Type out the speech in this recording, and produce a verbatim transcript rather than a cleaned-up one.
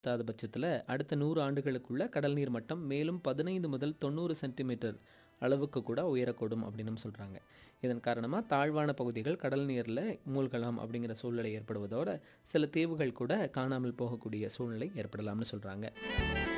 தாத பட்சத்தில் அடுத்த நூறு ஆண்டுகளுக்குள்ள கடல் நீர் மட்டம் மேலும் பதினைந்து முதல் தொண்ணூறு சென்டிமீட்டர் அளவுக்கு கூட உயரக்கூடும் அப்படின்னு சொல்கிறாங்க. இதன் காரணமாக தாழ்வான பகுதிகள் கடல் நீரில் மூழ்கலாம் அப்படிங்கிற சூழ்நிலை ஏற்படுவதோட சில தீவுகள் கூட காணாமல் போகக்கூடிய சூழ்நிலை ஏற்படலாம்னு சொல்கிறாங்க.